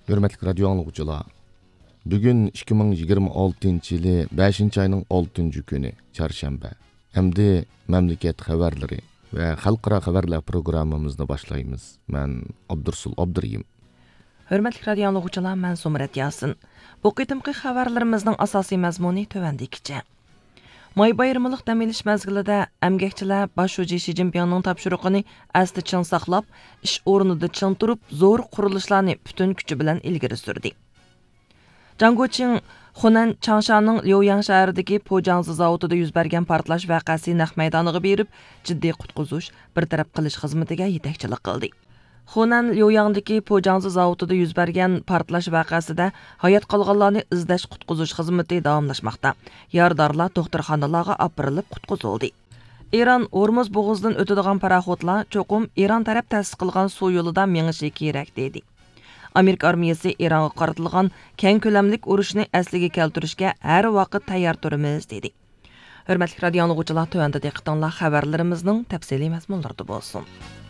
Hürmetlik radyo anlıqçılar. Bugün 2026 yılı 5. ayının 6. günü çarşamba. Emdi memleket haberleri ve halkara haberler programımızda başlayımız. Ben Abdursul Abduriyim. Hürmetlik radyo anlıqçılar, mən Somret Yasin. Bu qitimqi xəbərlərimizin asasi məzmuni tövəndikcə. May bayramlıq dəm elish məzgilida əmgəkçilər baş şuji Xi Jinpingning tapşırığını əsli çın saqlab, iş o'rnida çın turib, zo'r qurilishlarni bütün kuchi bilan ilgari surdi. Jangoqing Hunan Changshaning Liuyang shahridagi Pojiangzi zavodida yuz bergan portlash voqeasi naq maydoniga berib, jiddiy qutqizish, bir taraf qilish xizmatiga yetakchilik qildi. Hunan Liuyangdagi Pojiangzi zavodida yuz bergan portlash voqeasida hayot qolganlarni izlash qutqizish xizmati davomlashmoqda. Yordorlar doktorxonalarga olib qutqizildi. İran Hormuz bo'g'ozidan o'tadigan paraxodlar cho'qim İran taraf ta'sis qilgan suv yo'lida menishi kerak dedi. Amerika armiyasi İranga qaratilgan keng ko'lamlik urushni asliga keltirishga har vaqt tayyor turimiz dedi. Hurmatli radio anlıqçılar, tövəndə diqqətinizlər xəbərlərimizin təfsili məzmunlarında bo'lsin.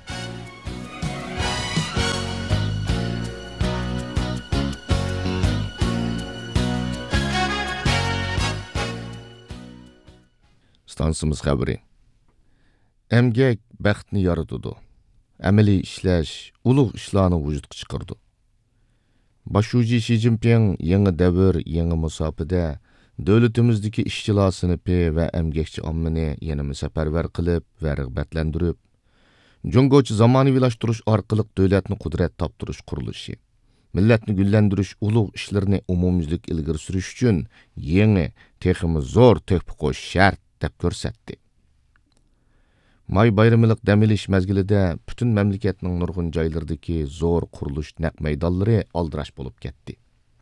Stansımız xəbəri. Əmgək bəxtini yaradıdı. Əməli işləş, uluq işlarını vücudqa çıxırdı. Başuji Xi Jinping yeni dəvr, yeni musafide, dövlətimizdeki işçilar sınıfı və əmgəkçi ammini yenimi səpərvər qılıb və rəğbətləndirib, Cungoçu zamanıvilaşdırış arqılıq dövlətni qudret tapdırış quruluşu, milletni güllendiriş uluq işlərini umumizlik ilgir sürüş üçün yeni, teximi zor töhpü qoş şərt deb ko'rsatdi. May bayramlıq dəm elish məzgilida bütün məmləkətning nurg'un joylaridagi zo'r qurilish naq maydonlari aldirash bo'lib ketdi.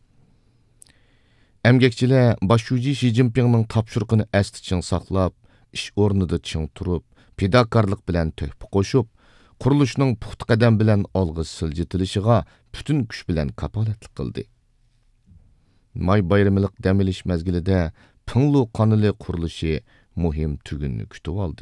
Əmgəkçilər Başuji Xi Jinpingning tapşırığını əsli çın saqlab, ish o'rnida çın turib, fidokorlik bilan töhpü qo'shib, qurilishning puxta qadam bilan olg'a siljitilishiga bütün kuch bilan kapolatlik qildi. May bayramlıq dəm elish məzgilida Pinglu qanali qurilishi muhim tugunni kutib oldi.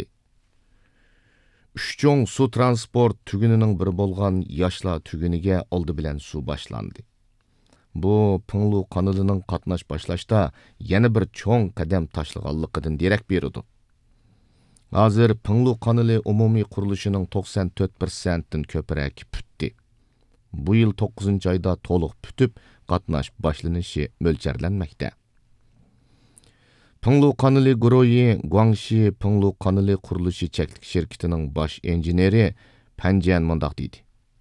Üççoң su transport tügününün biri bolğan yaşlar tügünüge oldu bilen su başlandı. Bu Pinglu kanalının qatnaş başlaşda yeni bir çoğ qadam taşlıqallıqıdın derek beridi. Hazır Pinglu kanalı umumi quruluşunun 94%'in köpürek püttü. Bu yıl 9. ayda toluq pütüp qatnaş başlanışı mölçerlenmekte. Pinglu kanalı Guroyi Guangxi Pinglu kanalı quruluşu çeklik şirketinin baş enjineri Panjian mundaq deydi.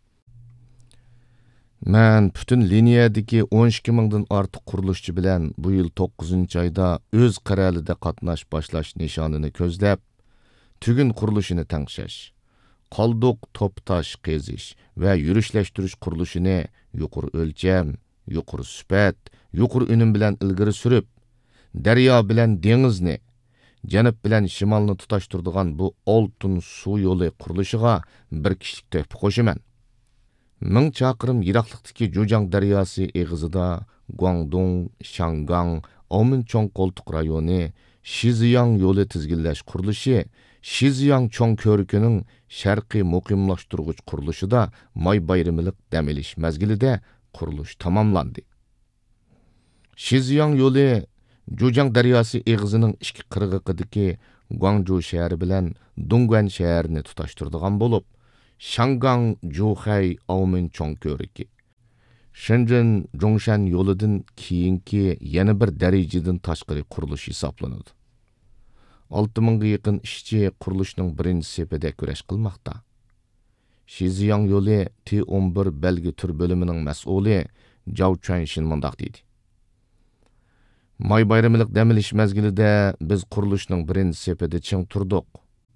Men bütün liniyadagi 12 mingdan ortiq qurilishchi bilan bu yil 9. ayda o'z qaralida qatnash boshlash nishonini ko'zlab, tugun qurilishini tangshash, qolduq to'p-tosh qazish va yurishlashtirish qurilishini yuqori o'lcham, yuqori sifat, yuqori unum bilan ilgari surib, daryo bilan dengizni, janub bilan shimolni tutashtiradigan bu oltin suv yo'li qurilishiga bir kishilik töhfa qo'shaman. 1000 chaqirim yiroqlikdagi Jujang daryosi eg'izida Guangdong, Shangang, Ominchong qo'ltiq rayoni Shiziyang yo'li tizginlash qurilishi Shiziyang cho'ng ko'rikining sharqiy muqimlashtirg'ich qurilishida may bayramlik dam elish mazgilida qurilish tamomlandi. Shiziyang yo'li Jujang daryosi eg'izining ikki qirg'iqidagi Guangzhou shahri bilan Dongguan shahrini tutashtiradigan bo'lib, Shangang, Zhuhai, Ominchong ko'riki, Shenzhen, Zhongshan yo'lidan keyingi yana bir darajadan tashqari qurilish hisoblanadi. 6000 ga yaqin ishchi qurilishning birinchi sepida kurash qilmoqda. Shiziyang yo'li T11 belgi tur bo'limining mas'uli Zhao Chuanshin mundaq deydi. May bayramlik dam elish mazgilida biz qurilishning birinchi sepida ching turdik.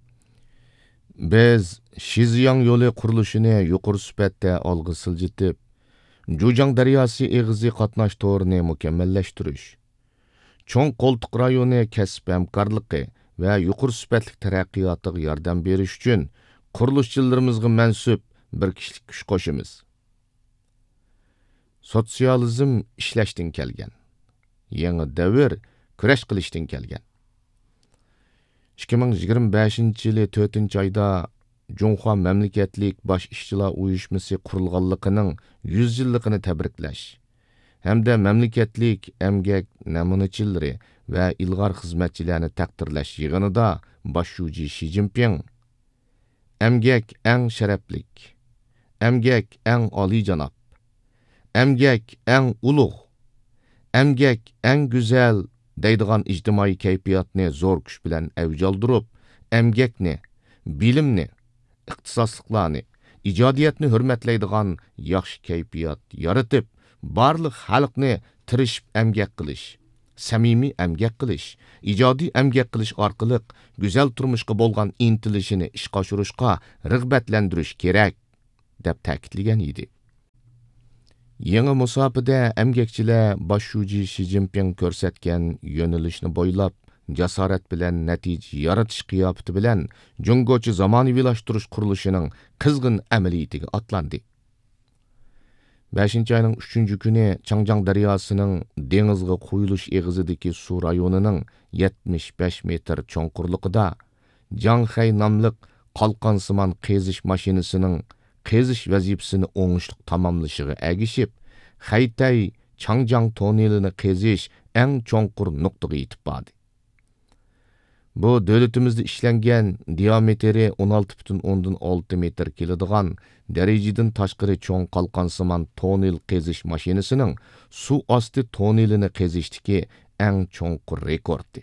Biz Shiziyang yo'li qurilishini yuqori sifatda olg'a siljitib, Jujang daryosi eg'izi qatnash to'rini mukammallashtirish, cho'ng qo'ltiq rayoni kasb hamkorligi va yuqori sifatli taraqqiyotiga yordam berish uchun qurilishchilarimizga mansub bir kishilik kuch qo'shamiz. Sotsializm ishlashdan kelgan. Yangi davr kurash qilishdan kelgan. 2025 yılı 4. ayda Cunhua Memleketlik Baş İşçilar Uyuşması qurilganligining 100 yilligini tabriklash hamda memleketlik emgak namunachilari va ilg'or xizmatchilarni taqdirlash yig'inida boshlovchi Xi Jinping emgak eng sharaflik, emgak eng oliyjanob, emgak eng ulug', emgak eng go'zal deydigan ijtimoiy kayfiyatni zo'r kuch bilan avj oldirib, emgakni, bilimni, ixtisosliklarni, ijodiyatni hurmatlaydigan yaxshi kayfiyat yaratib, barliq xalqni tirishib emgak qilish, samimiy emgak qilish, ijodiy emgak qilish orqali go'zal turmushga bo'lgan intilishini ishga oshirishga rag'batlantirish kerak deb ta'kidlagan edi. Yangi musofada emgakchilar boshlovchi Xi Jinping ko'rsatgan yo'nalishni bo'ylab jasorat bilan natija yaratish qiyofati bilan Jungochi zamonaviylashtirish qurilishining qizg'in amaliyatiga otlandi. 5-oyning 3-kuni Changjang daryosining dengizga quyilish eg'izidagi suv rayonining 75 metr cho'nqurligida Jianghay nomli qalqonsimon qazish mashinasining qazish vazifasini o'ngishli tamomlashiga ergishib, Xaytay Changjang tonnelini qazish eng cho'nqur nuqtaga yetib bordi. Bu davlatimizda ishlangan diametri 16,6 metr keladigan darajadan tashqari cho'ng qalqonsimon tonnel qazish mashinasining suv osti tonnelini qazishdagi eng cho'nqur rekordi.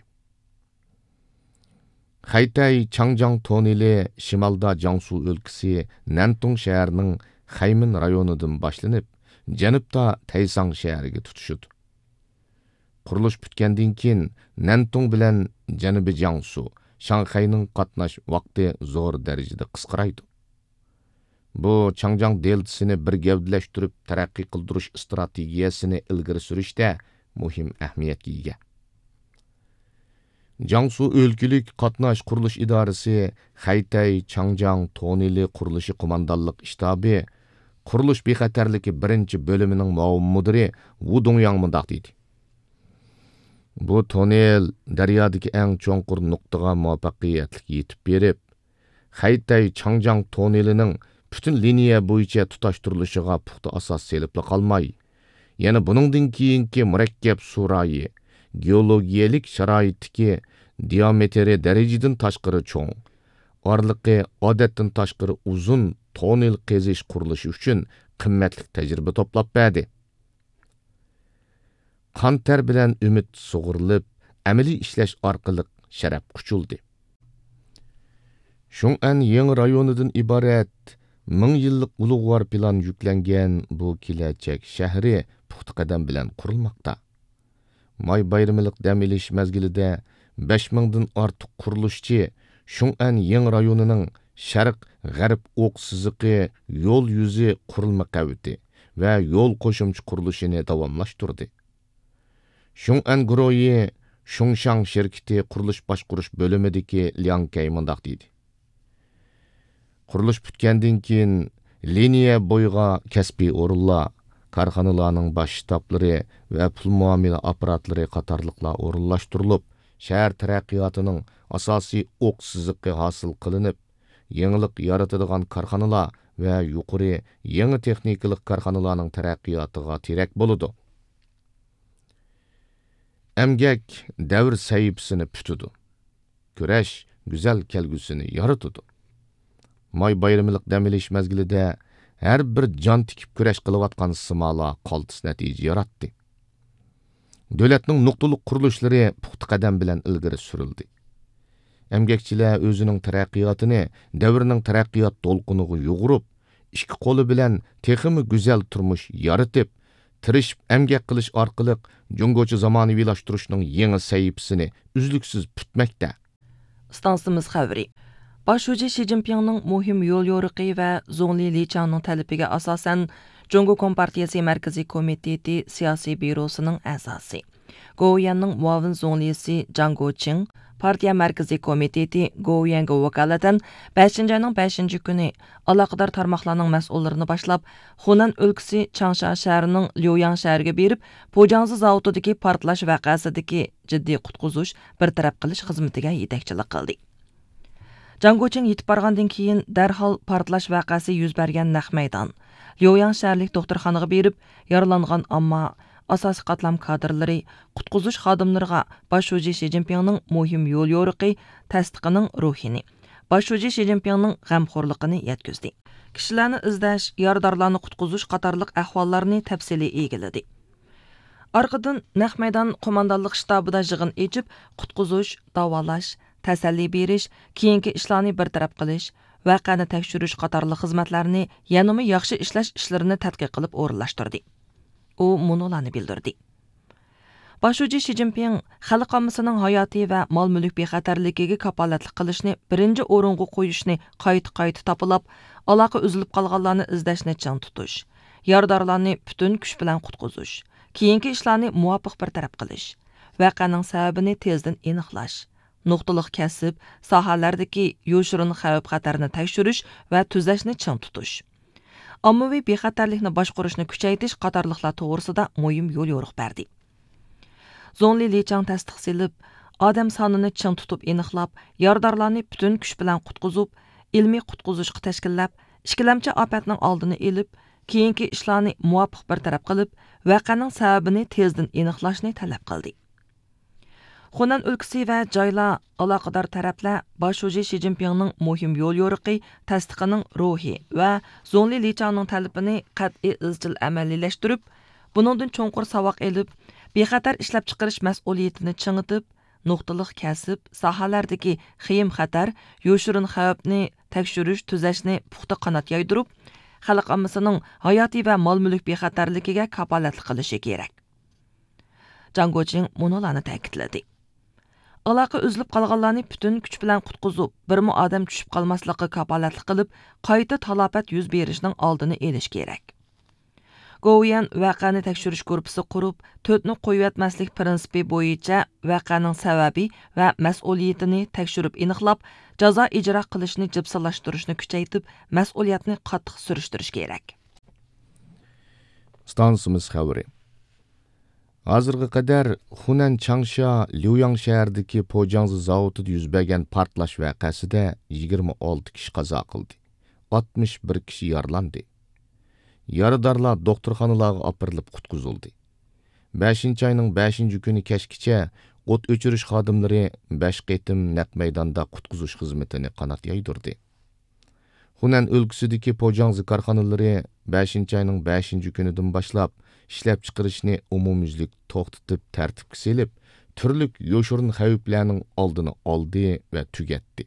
Xaytay Changjang tonneli shimolda Jiangsu o'lkasi Nantong shahrining Xaymin rayonidan boshlanib, janubda Taysang shahriga tutishadi. Qurilish bitgandan keyin Nantong bilan janubiy Jiangsu, Shanxayning qatnash vaqti zo'r darajada qisqaraydi. Bu Changjang deltasini bir gavdalashtirib taraqqiy qildirish strategiyasini ilgari surishda muhim ahamiyatga ega. Jiangsu o'lkalik qatnash qurilish idorasi Xaytay Changjang tonneli qurilishi qo'mondonlik shtabi qurilish bexatarligi 1-bo'limining muavin mudiri Wu Dongyang mundaq deydi. Bu tonnel daryodagi eng cho'nqur nuqtaga muvaffaqiyatli yetib berib, Xaytay Changjang tonnelining butun liniya bo'yicha tutashtirilishi puxta asos selib qolmay, yana buningdan keyingi murakkab surayi geologiyalik sharoitdagi diametri darajadan tashqari cho'ng, orliqi odatdan tashqari uzun tonnel qazish qurilishi uchun qimmatli tajriba to'plab berdi. Qon-ter bilan umid sug'urilib, amaliy ishlash orqali sharaf quchildi. Shun'an yangi rayonidan iborat 1000 yillik ulug'vor plan yuklangan bu kelajak shahri puxta qadam bilan qurilmoqda. May bayramilik dam olish mazgilida 5000 dan ortiq qurilishchi Shun'an yangi rayonining sharq-g'arb o'q siziqi yo'l yuzi qurilma qaviti va yo'l qo'shimcha qurilishini davomlashtirdi. Shun'an guruhi Shunshang shirkati qurilish boshqarish bo'limidagi Liang Kay mundaq deydi. Qurilish bitgandan keyin liniya bo'yiga kasbiy o'rinlar, korxonalarning bosh shtablari va pul muomala apparatlari qatorliqlar o'rinlashtirilib, shahar taraqqiyotining asosiy o'q siziqi hosil qilinib, yangilik yaratadigan korxonalar va yuqori yangi texnikalik korxonalarning taraqqiyotiga terak bo'ladi. Emgak davr sayibsini pütüdü. Kurash güzel kelgüsünü yaratıdı. May bayramilik dam olish mazgilida har bir jon tikib kurash qilayotgan simolar qoltis natija yaratdi. Davlatning nuqtaliq qurilishlari puxta qadam bilan ilgari surildi. Emgakchilar o'zining taraqqiyotini davrning taraqqiyot to'lqiniga yug'urib, ikki qo'li bilan texmi go'zal turmush yaratib, tirishib emgak qilish orqali jungochi zamonaviylashtirishning yangi sayibsini uzluksiz putmakda. Stansimiz xabari. Başuji Xi Jinpingning muhim yo'l yo'riqi va Zhongli Lichangning talabiga asosan Jungo Kompartiyasi Markaziy komiteti siyosiy byurosining a'zosi. Goyanning muavin zhonglisi Zhang Guoqing partiya markaziy komiteti Goyanga vakolatan 5-oyning 5-kuni aloqador tarmoqlarning mas'ullarini boshlab, Hunan o'lkasi Changsha shahrining Liuyang shahriga berib, Pojiangzi zavodidagi portlash voqeasidagi jiddiy qutqizish bir taraf qilish xizmatiga yetakchilik qildi. Jangoching yetib bargandan keyin darhol portlash vaqasi yuz bergan naq maydon. Lyoyang shaharlik doktorxonaga berib, yaralangan ammo asosiy qatlam kadrlari qutqizish xodimlariga bosh shoji Shi Jinpingning muhim yo'l yo'riqi tasdiqining ruhini, bosh shoji Shi Jinpingning g'amxo'rligini yetkazdi. Kishilarni izlash, yaradorlarni qutqizish qatorliq ahvollarni tafsiliy egiladi. Arqadan naq maydon qo'mondonlik shtabida yig'in echib, qutqizish, davolash, tasalli berish, keyingi ishlarni bartaraf qilish, voqeani tekshirish qatorliq xizmatlarni yanada yaxshi ishlash ishlarini tadqiq qilib o'rinlashtirdi. U munolarni bildirdi. Bosh shoji Shi Jinping xalq ommasining hayotiy va mol-mulk bexatarligiga kapolatlik qilishni birinchi o'ringa qo'yishni qayta topilab, aloqa uzilib qolganlarni izlashni chang tutish, yordorlarni butun kuch bilan qutqizish, keyingi ishlarni muvofiq bartaraf qilish, voqeaning sababini tezdan aniqlash, nuqtaliq kasb sohalardagi yoshirin xavf-xatarni tekshirish va tuzashni chang tutish, ommaviy bexatarlikni boshqarishni kuchaytirish qatorliqlar to'g'risida muhim yo'l yo'riq berdi. Zonli Lichang tasdiq silib, odam sonini ching tutib aniqlab, yordorlarni butun kuch bilan qutqizib, ilmiy qutqizishga tashkillab, ikkilamchi ofatning oldini olib, keyingi ishlarni muvofiq bartaraf qilib, voqeaning sababini tezdan aniqlashni talab qildi. Xunan o'lkasi va joylar aloqador taraflar bosh shoji Shi Jinpingning muhim yo'l yo'riqi tasdiqining ruhi va Zonli Lichangning talabini qat'iy izchil amaliylashtırib, buningdan cho'nqur savoq elib, bexatar ishlab chiqarish mas'uliyatini chingitib, nuqtaliq kasb sohalardagi xiyim xatar, yoshirin xavfni tekshirish, tuzashni puxta qanot yoydirib, xalq ommasining hayotiy va mol-mulk bexatarligiga kapolatlik qilishi kerak. Jangoching munolarni ta'kidladi. Aloqa uzilib qolganlarni butun kuch bilan qutqizib, birmi odam tushib qolmaslikka kapolatlik qilib, qayta talafot yuz berishning oldini olish kerak. Go'yan voqeani tekshirish guruhi qurib, to'tni qo'yib prinsipi bo'yicha voqeaning sababi va mas'uliyatini tekshirib aniqlab, jazo ijro qilishni jibsillashtirishni kuchaytirib, mas'uliyatni qattiq surishtirish kerak. Stansimiz xabari. Hozirga qadar Xunan Changsha Liuyang shahridagi Pojangzi zavodida yuz bergan portlash voqeasida 26 kishi qazo qildi. 61 kishi yaralandi. Yaradorlar doktorxonalarga opirilib qutqizildi. 5-oyning 5-kuni kechgacha o't o'chirish xodimlari 5 qitim naq maydonda qutqizish xizmatini qanot yoydirdi. Xunan o'lkasidagi Pojangzi korxonalari 5-oyning 5-kunidan boshlab ishlab chiqarishni umumyuzlik to'xtatib tartibga selib, turli yoshirin xavflarning oldini oldi va tugatdi.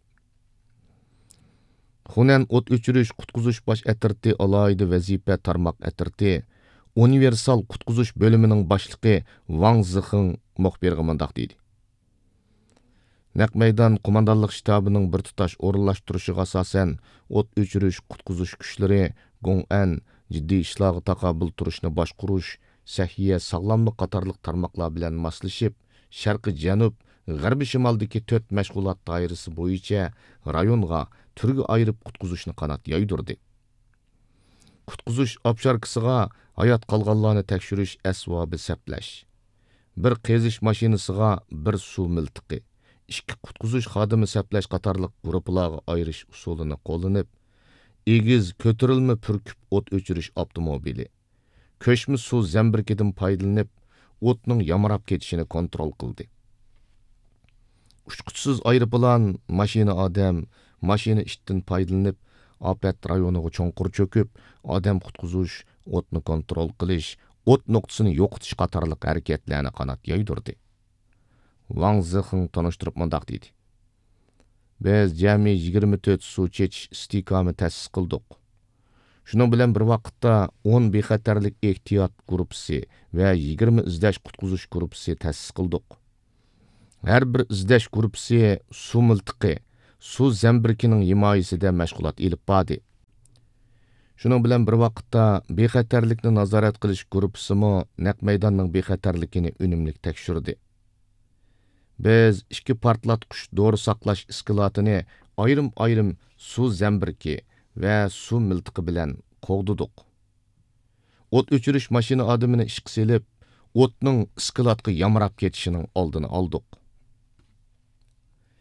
Xunan o't o'chirish qutqizish bosh atirti alohida vazifa tarmoq atirti universal qutqizish bo'limining boshlig'i Wang Zixing muxbirga mundaq dedi. Naq maydon qo'mondonlik shtabining bir tutash o'rinlashtirishiga asosan o't o'chirish qutqizish kuchlari Gong'an jiddiy ishlarga taqobil turishni boshqarish, sahiya sog'lomlik qatorliq tarmoqlar bilan moslashib, sharqi janub, g'arbiy shimoldagi 4 mashg'ulot doirasi bo'yicha rayonga turga ayirib qutqizishni qanot yoydirdi. Qutqizish obsharkasiga hayot qolganlarni tekshirish asbobi saplash, bir qazish mashinasiga bir suv miltiqi, 2 qutqizish xodimi saplash qatorliq guruhlarga ayirish usulini qo'llanib, egiz ko'tarilma purkib o't o'chirish avtomobili, ko'shma suv zambirkidan foydalanib, o'tning yamrab ketishini kontrol qildi. Uçquchsiz aeroplan, mashina odam, mashina ishdan foydalanib, ofat rayoniga cho'nqur cho'kib, odam qutqizish, o'tni kontrol qilish, o't nuqtasini yo'qotish qatorliq harakatlarni qanot yoydirdi. Wang Zixing tanishtirib mundaq dedi. Biz jami 24 suv chechish istikomi ta'sis qildik. Shuning bilan bir vaqtda 10 bexatarlik ehtiyot guruhi va 20 izlash qutqizish guruhi ta'sis qildik. Har bir izlash guruhi suv miltiqi, suv zambirkining himoyasida mashg'ulot elib bordi. Shuning bilan bir vaqtda bexatarlikni nazorat qilish guruhisimi naq maydonning bexatarligini unumli tekshirdi. Biz 2 portlatqich dori saqlash iskilotini ayrim suv zambirki va suv miltiqi bilan qo'g'didik. O't o'chirish mashina odamini ishqa selib, o'tning iskilotga yamrab ketishining oldini oldik.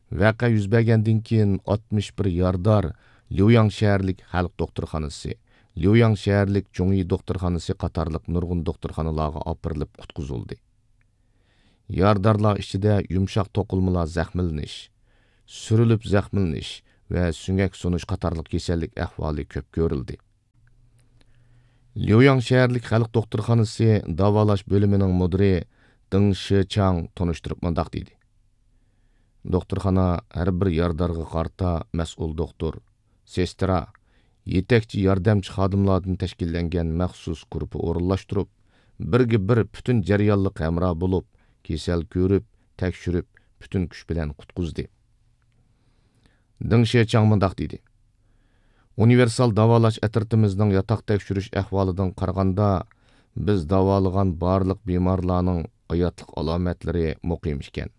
Vaqa yuz bergandan keyin 61 yardar Liuyang shaharlik xalq doktorxonasi, Liuyang shaharlik Jungyi doktorxonasi qatorliq nurg'un doktorxonalarga opirilib qutqizildi. Yardarlar ichida yumshoq to'qilmalar zaxmlanish, surilib zaxmlanish va sungak sunish qatorliq kasallik ahvoli ko'p ko'rildi. Liuyang shaharlik xalq doktorxonasi davolash bo'limining mudiri Deng Shichang tonishtirib mundaq dedi. Doktorxona har bir yardarga qarta mas'ul doktor, sestra, yetakchi yordamchi xodimlardan tashkillangan maxsus guruh o'rinlashtirib, birga bir butun jarayonliq hamroh bo'lib, kasal ko'rib, tekshirib, butun kuch bilan qutqizdi. Deng Shichang mundaq dedi. Universal davolash atritimizning yotoq tekshirish ahvolidan qaraganda, biz davolagan barliq bemorlarning hayotlik alomatlari muqim ekan.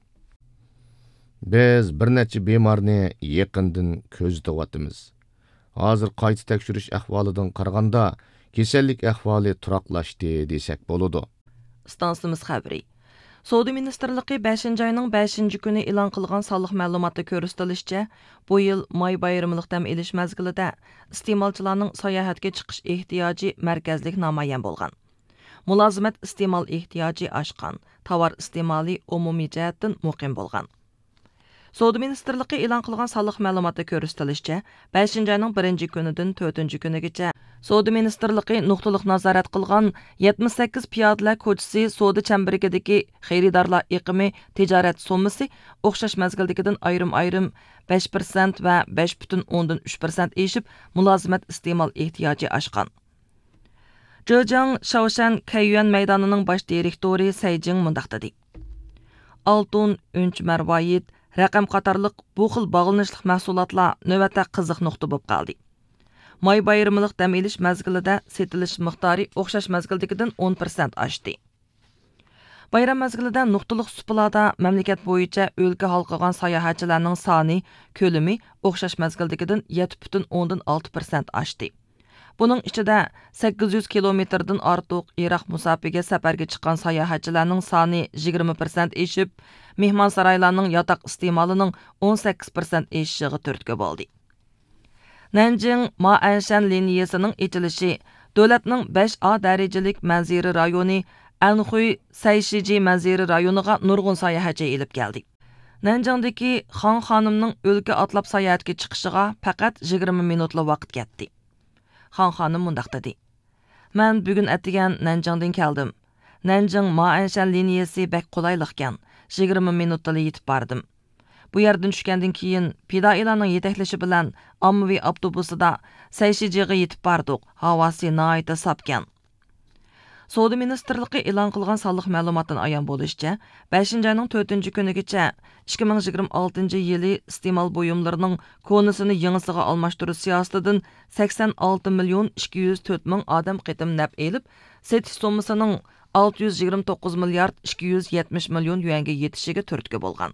Biz bir necha bemorni yaqindan ko'zlayapmiz. Hozir qayta tekshirish ahvolidan qaraganda, kasallik ahvoli turaqlashdi desak bo'ladi. Stansimiz xabari. Savdo Ministerligi 5 ayning 5 kuni e'lon qilgan sonliq ma'lumotda ko'rsatilishicha, bu yil may bayramlik dam olish mezgilida iste'molchilarning sayohatga chiqish ehtiyoji markazlik namoyon bo'lgan. Mulozimat iste'mol ehtiyoji oshgan, tovar iste'moli umumiy jihatdan muqim bo'lgan. Savdo Ministerligi e'lon qilgan sonliq ma'lumotda ko'rsatilishicha, 5 ayning 1 kunidan 4 kunigacha Savdo Ministerligi nuqtaliq nazorat qilgan 78 piyodalar ko'chasi savdo chambarigidagi xaridorlar iqimi tijorat summasi o'xshash mazgildagidan ayrim 5% va 5,3% eshib, mulozimat iste'mol ehtiyoji oshgan. Zhejiang Shaoshan Kaiyuan maydonining bosh direktori Sayjing mundaq dedi. Altun, unch marvoyit, raqam qatorliq bu xil bog'lanishlik mahsulotlar navbatda qiziq nuqta bo'lib qoldi. May bayramlik dam olish mazgilida setilish miqdori o'xshash mazgildagidan 10% oshdi. Bayram mazgilida nuqtaliq supalarda mamlakat bo'yicha o'lka halqagan sayohatchilarning soni, ko'lami o'xshash mazgildagidan 7,6% oshdi. Buning ichida 800 kilometrdan ortiq Iroq musofiga safarga chiqqan sayohatchilarning soni 20% eshib, mehmonsaroylarning yotoq iste'molining 18% eshishiga turtki bo'ldi. Nanjing Ma'anshan liniyasining ochilishi davlatning 5A darajalik manziri rayoni Anhui Sayshiji manziri rayoniga nurg'un sayohatchi elib keldi. Nanjingdagi Xon xonimning o'lka otlab sayohatga chiqishiga faqat 20 minutli vaqt ketdi. Xon xonim mundaq dedi. Men bugun atigan Nanjingdan keldim. Nanjing Ma'anshan liniyasi bek qulayliqkan. 20 minutda yetib bordim. Bu yerdan tushgandan keyin pidoilarning yetaklashi bilan ommaviy avtobusida Sayshijiga yetib bordik. Havosi nihoyatda sopgan. Savdo Ministerligi e'lon qilgan sonliq ma'lumotdan ayon bo'lishicha, 5-ayning 4-kunigacha 2026 yili iste'mol buyumlarining konusini yangisiga almashtirish siyosatidan 86,204,000 odam qitim naf elib, setish summasining 629 milliard 270 million yuanga yetishiga turtki bo'lgan.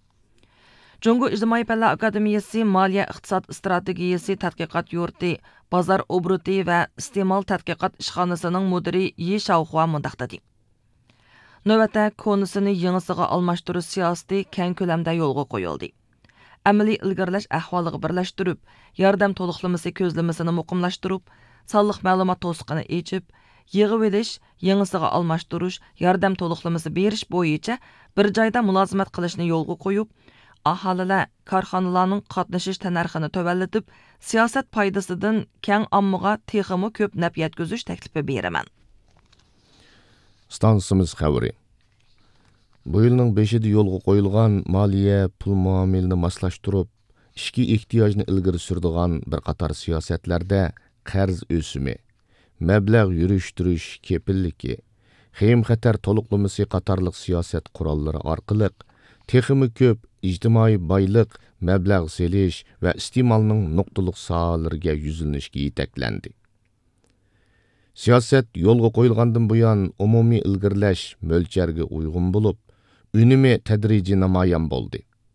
Jungo İjtimoiy Fanlar Akademiyasi Moliya iqtisod strategiyasi tadqiqot yurti, bozor obro'ti va iste'mol tadqiqot ishxonasining mudiri Yi Shaohua mundaq dedi. Navbatda konusini yangisiga almashtirish siyosati keng ko'lamda yo'lga qo'yildi. Amaliy ilgirlash ahvoliga birlashtirib, yordam to'liqlamasi ko'zlamasini muqimlashtirib, sonliq ma'lumot to'siqini echib, yig'ib olish, yangisiga almashtirish, yordam to'liqlamasi berish bo'yicha bir joyda mulozimat qilishni yo'lga qo'yib, aholilar korxonalarning qatnashish tanarxini tovanlatib, siyosat foydasidan keng ommaga texmi ko'p naf yetkazish taklifi beraman. Stansimiz xabari. Bu yilning 5-ida yo'lga qo'yilgan moliya pul muomalini moslashtirib, ishki ehtiyojni ilgari suradigan bir qator siyosatlarda qarz o'simi, mablag' yurishtirish kepilligi, xim xatar to'liqlamasi qatorliq siyosat qurollari orqali texmi ko'p ijtimoiy boyliq, mablag' selish va iste'molning nuqtaliq sohalariga yuzlanishga yetaklandi. Siyosat yo'lga qo'yilgandan buyon umumiy ilgirlash mo'lcharga uyg'un bo'lib, unumi tadrijiy namoyon bo'ldi.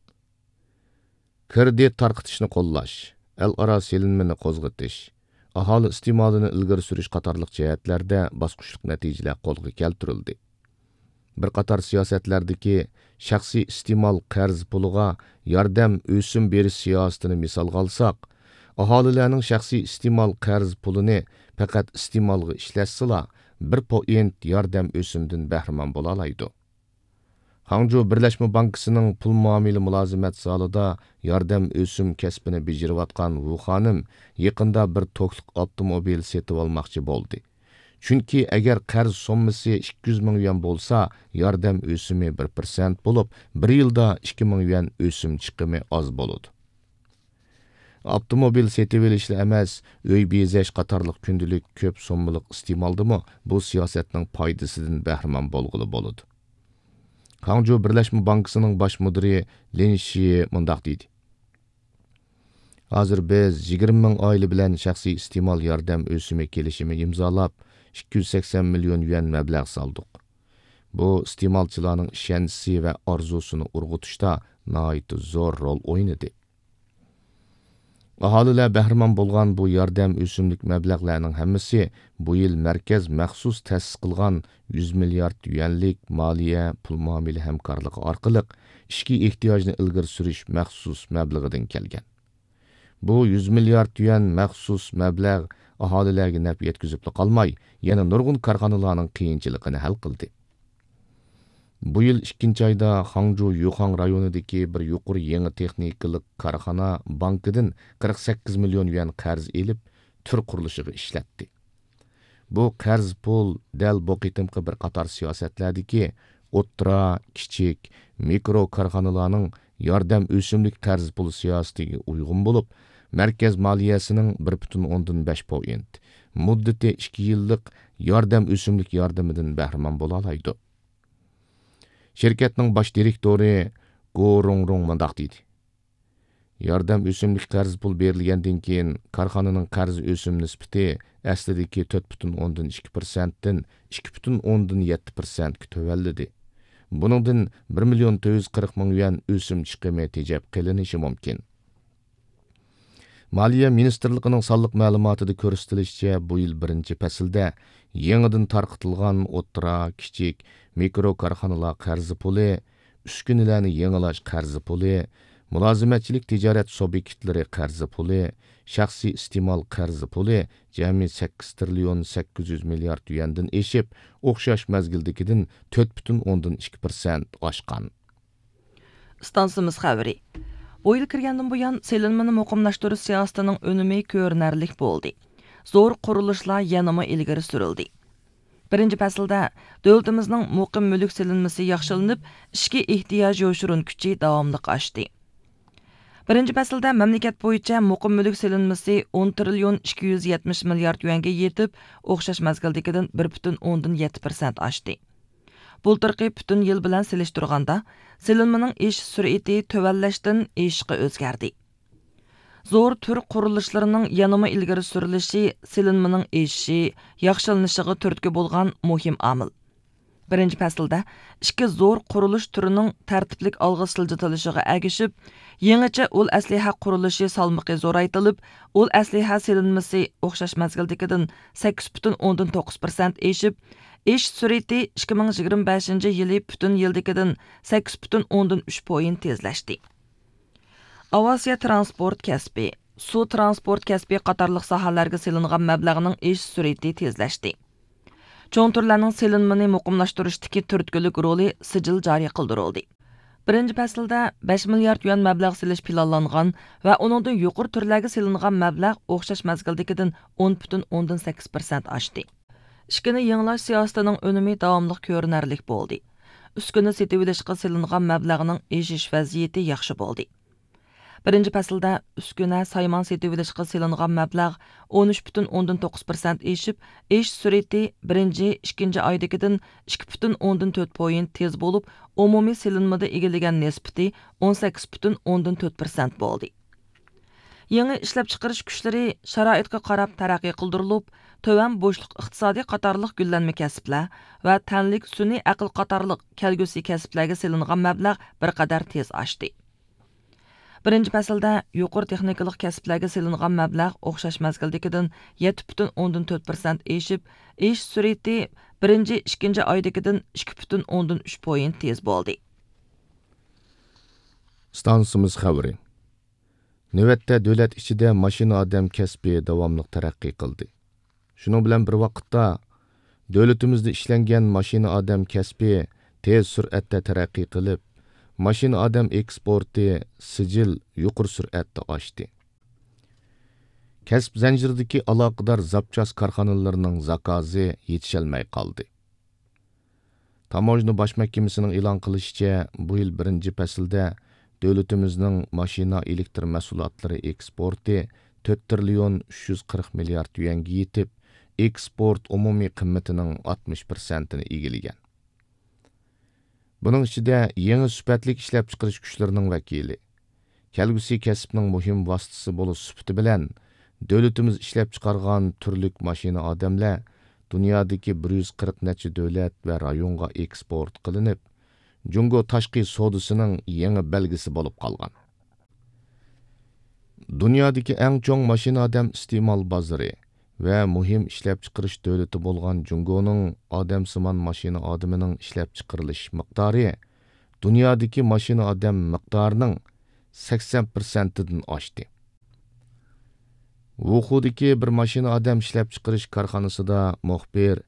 Kredit tarqitishni qo'llash, al'aro selinmani qo'zg'atish, aholi iste'molini ilgari surish qatorliq jihatlarda bosqichlik natijalar qo'lga keltirildi. bir qator siyosatlardagi shaxsiy iste'mol qarz puliga yordam o'sim berish siyosatini misolga olsak, aholilarning shaxsiy iste'mol qarz pulini faqat iste'molga ishlashsila 1% yordam o'simdan bahramon bo'la oladi. Hangzhou Birleşme Bankası'nın pul muamili mülazimet zalida yordam o'sim kasbini bejiriyotgan Wu xonim yaqinda bir to'kliq avtomobil setib olmoqchi bo'ldi. Chunki agar qarz sommasi 200 ming yuan bo'lsa, yordam o'simi 1% bo'lib, bir yilda 2 ming yuan o'sim chiqimi oz bo'ladi. Avtomobil setib olishla emas, uy bezash qatorliq kundalik ko'p sommalik iste'moldimi bu siyosatning foydasidan bahramon bo'lg'ili bo'ladi. Hangzhou Birleşme Bankası'nın baş müdiri Lin Shi mundaq deydi. Hazır biz 20 ming oila bilan shaxsiy iste'mol yordam o'simi kelishimi imzolab 280 million yuan mablag' soldik. Bu iste'molchilarning ishonchi va orzusini urg'utishda nihoyat zo'r rol o'ynadi. Aholilar bahramon bo'lgan bu yordam o'simlik mablag'larning hammasi bu yil markaz maxsus ta'sis qilgan 100 milliard yuanlik moliya pul muomala hamkorligi orqali ishki ehtiyojni ilgari surish maxsus mablag'idan kelgan. Bu 100 milliard yuan maxsus mablag' aholilarga naf yetkazib qolmay, yana nurg'un korxonalarning qiyinchiligini hal qildi. Bu yil 2 ayda Hangzhou Yuxang rayonidagi bir yuqori yangi texnikalik korxona bankidan 48 million yuan qarz elib, tur qurilishiga ishlatdi. Bu qarz pul dal bu qitimqi bir qator siyosatlardagi o'ttira, kichik, mikro korxonalarning yordam o'simlik qarz pul siyosatiga uyg'un bo'lib, markaz moliyasining 1.5%, muddati 2 yillik yordam o'simlik yordamidan bahramon bo'la oladi. Şirketning baş direktori Go Rongrong mundaq deydi. Yordam o'simlik qarz pul berilgandan keyin korxonaning qarz o'sim nisbati aslidagi 4.2%dan 2.7% ga tövalladi. Buningdan 1.440 ming yuan o'sim chiqimi tejab qilinishi mumkin. Maliya Ministerligining sonliq ma'lumotida ko'rsatilishicha, bu yil birinchi faslda yangidan tarqitilgan o'ttira, kichik, mikro korxonalar qarzi puli, uskunalarni yangilash qarzi puli, mulozimatchilik tijorat subyektlari qarzi puli, shaxsiy iste'mol qarzi puli jami 8 trillion 800 milliard yuandan eshib, o'xshash mazgildagidan 4.2% oshgan. Stansimiz xabari. Bu yil kirgandan buyon selinmani muqimlashtirish siyosatining önümi ko'rinarlik bo'ldi. Zo'r qurilishlar yanama ilgari surildi. Birinchi faslda davlatimizning muqim mulk selinmasi yaxshilanib, ishki ehtiyoj yoshurun kuchi davomli oshdi. Birinchi faslda mamlakat bo'yicha muqim mulk selinmasi 10 trillion 270 milliard yuanga yetib, o'xshash mazgildagidan 1.7% oshdi. Bultirqi butun yil bilan selishtirganda, selinmaning ish sur'ati tövallashdan ishqi o'zgardi. Zo'r tur qurilishlarning yanama ilgari surilishi selinmaning eshishi, yaxshilanishiga turtki bo'lgan muhim omil. Birinchi faslda ikki zo'r qurilish turining tartiblik olg'a siljitilishiga agishib, yangicha ul asliha qurilishi salmiqi zo'raytilib, ul asliha selinmasi o'xshash mazgildagidan 8.9% eshib, ish sur'ati 2025 yili butun yildagidan 8.3% tezlashdi. Avasiya transport kasbi, suv transport kasbi qatorliq sohalarga selingan mablag'ning ish sur'ati tezlashdi. Cho'ng turlarning selinmani muqimlashtirishdagi turtkilik roli sijil joriy qildirildi. Birinchi faslda 5 milliard yuan mablag' selish planlangan va uningdan yuqori turlarga selingan mablag' o'xshash mazgildagidan 10.8% oshdi. Ishkini yangilash siyosatining önümi davomli ko'rinarlik bo'ldi. Uskuni setib olishga selingan mablag'ning eshish vaziyati yaxshi bo'ldi. Birinchi faslda uskuna saymon setib olishga selingan mablag' 13.9% eshib, ish sur'ati birinchi, ikkinchi oydagidan 2.4% tez bo'lib, umumiy selinmada egillagan nisbati 18.4% bo'ldi. Yangi ishlab chiqarish kuchlari sharoitga qarab taraqqiy qildirilib, tövan bo'shliq iqtisodiy qatorliq gullanma kasblar va tanlik sun'iy aql qatorliq kelgusi kasblarga selingan mablag' bir qadar tez oshdi. Birinchi faslda yuqori texnikalik kasblarga selingan mablag' o'xshash mazgildagidan 7.4% eshib, ish sur'ati birinchi, ikkinchi oydagidan 2,3 point tez bo'ldi. Stansimiz xəbəri. Növətdə dövlət içində maşina adam kəsbi davamlıq tərəqqi qıldı. Şunun bilan bir vaqtda dövlətimizdə işlənən maşina adam kəsbi tez sürətdə tərəqqi qılıb, maşina adam eksporti sicil yuqur sürətdə aşdı. Kəsb zənciridəki əlaqədar zapças karxanalarının zakazı yetişəlməy qaldı. Tamojna baş məhkəməsinin elan qilishçə, bu il birinci fəsildə dövlətimizin maşina elektr məhsullatları eksporti 4 trilyon 340 milyard yuanga yetib, eksport umumi qiymatının 60%ni egilgan. Bunun içində yeni sübətlik işləp çıxırış güclərinin vəkili, kəlgüsi kəsbinin mühim vasitəsi bolu sübütü bilən, dövlətimiz işləp çıxarğan türlük maşina adamlar dünyadakı 140 neçə dövlət və rayonğa eksport qılınıb, Jungo taşqi sodasının yeni belgisi bolup qalğan. Dünyadakı ən çoğ maşina adam istemal bazarı və mühim işləp çıxırış dövləti bolğan Jungo'nun adamsıman maşina adamının işləp çıxırılış miqdarı dünyadakı maşina adam miqdarının 80%'den aşdı. Wuxudaki bir maşina adam işləp çıxırış karxanasında muxbir